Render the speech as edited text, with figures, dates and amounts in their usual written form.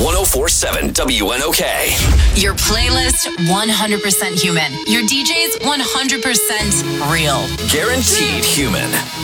1047 WNOK. Your playlist, 100% human. Your DJs, 100% real. Guaranteed human.